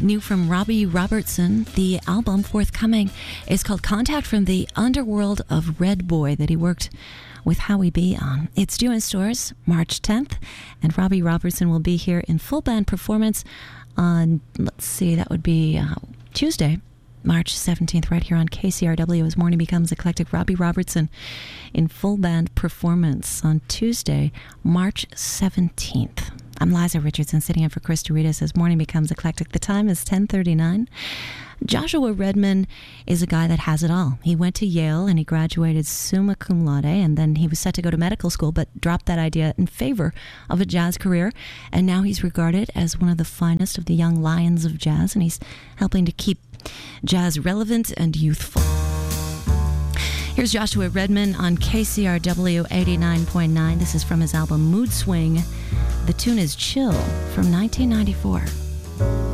New from Robbie Robertson. The album forthcoming is called Contact from the Underworld of Red Boy that he worked with Howie B on. It's due in stores March 10th, and Robbie Robertson will be here in full band performance on, that would be Tuesday, March 17th, right here on KCRW as Morning Becomes Eclectic. Robbie Robertson in full band performance on Tuesday, March 17th. I'm Liza Richardson, sitting in for Chris Doritas as Morning Becomes Eclectic. The time is 10:39. Joshua Redman is a guy that has it all. He went to Yale and he graduated summa cum laude, and then he was set to go to medical school but dropped that idea in favor of a jazz career, and now he's regarded as one of the finest of the young lions of jazz, and he's helping to keep jazz relevant and youthful. Here's Joshua Redman on KCRW 89.9. This is from his album Mood Swing. The tune is Chill from 1994.